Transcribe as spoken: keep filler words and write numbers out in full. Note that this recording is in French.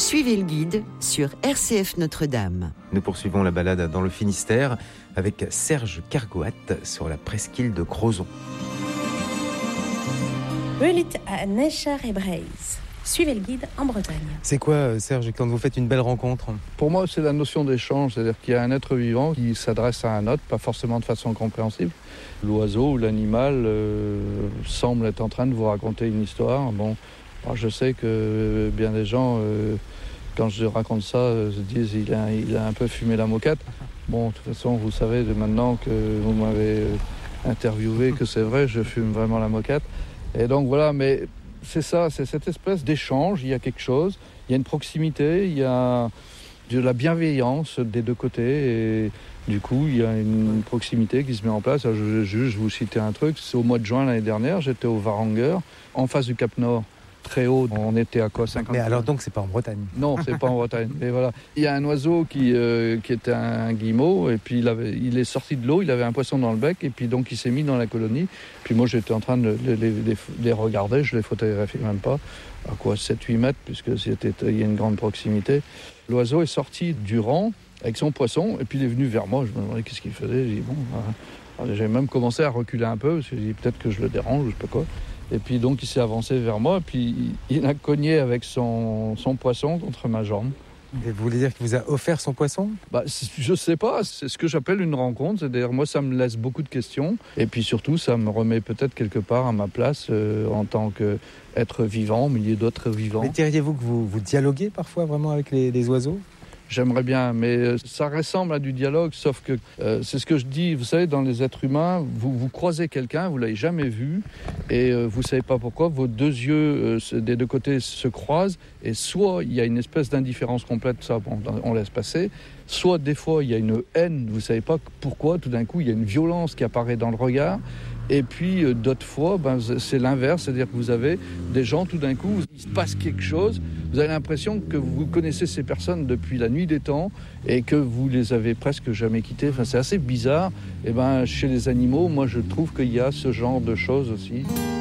Suivez le guide sur R C F Notre-Dame. Nous poursuivons la balade dans le Finistère avec Serge Cargoat sur la presqu'île de Crozon. Hulit à Necher et Breise. Suivez le guide en Bretagne. C'est quoi, Serge, quand vous faites une belle rencontre ? Pour moi, c'est la notion d'échange, c'est-à-dire qu'il y a un être vivant qui s'adresse à un autre, pas forcément de façon compréhensible. L'oiseau ou l'animal euh, semble être en train de vous raconter une histoire. Bon, moi, je sais que bien des gens, euh, quand je raconte ça, euh, se disent il a, il a un peu fumé la moquette. Bon, de toute façon, vous savez de maintenant que vous m'avez interviewé que c'est vrai, je fume vraiment la moquette. Et donc voilà, mais c'est ça, c'est cette espèce d'échange, il y a quelque chose, il y a une proximité, il y a de la bienveillance des deux côtés et du coup il y a une proximité qui se met en place. Alors, je vais juste vous citer un truc, c'est au mois de juin l'année dernière, j'étais au Varanger, en face du Cap Nord, très haut, on était à quoi cinquante. Mais alors donc c'est pas en Bretagne ? Non, c'est pas en Bretagne, mais voilà. Il y a un oiseau qui, euh, qui était un guillemot et puis il, avait, il est sorti de l'eau, il avait un poisson dans le bec et puis donc il s'est mis dans la colonie. Puis moi j'étais en train de les, les, les, les regarder, je les photographiais même pas, à quoi sept huit mètres puisque c'était, il y a une grande proximité. L'oiseau est sorti du rang avec son poisson et puis il est venu vers moi, je me demandais qu'est-ce qu'il faisait, j'ai dit bon, euh, j'ai même commencé à reculer un peu parce que j'ai dit peut-être que je le dérange, je sais pas quoi. Et puis donc il s'est avancé vers moi, puis il a cogné avec son, son poisson contre ma jambe. Et vous voulez dire qu'il vous a offert son poisson ? Bah, je sais pas, c'est ce que j'appelle une rencontre. C'est-à-dire moi ça me laisse beaucoup de questions. Et puis surtout ça me remet peut-être quelque part à ma place euh, en tant qu'être vivant au milieu d'autres vivants. Mais diriez-vous que vous, vous dialoguez parfois vraiment avec les, les oiseaux ? J'aimerais bien, mais ça ressemble à du dialogue, sauf que euh, c'est ce que je dis, vous savez, dans les êtres humains, vous, vous croisez quelqu'un, vous ne l'avez jamais vu, et euh, vous ne savez pas pourquoi, vos deux yeux euh, des deux côtés se croisent, et soit il y a une espèce d'indifférence complète, ça bon, on laisse passer, soit des fois il y a une haine, vous ne savez pas pourquoi, tout d'un coup il y a une violence qui apparaît dans le regard, et puis euh, d'autres fois, ben, c'est l'inverse, c'est-à-dire que vous avez des gens, tout d'un coup, il se passe quelque chose, vous avez l'impression que vous connaissez ces personnes depuis la nuit des temps et que vous les avez presque jamais quittées. Enfin, c'est assez bizarre. Et ben, chez les animaux, moi, je trouve qu'il y a ce genre de choses aussi.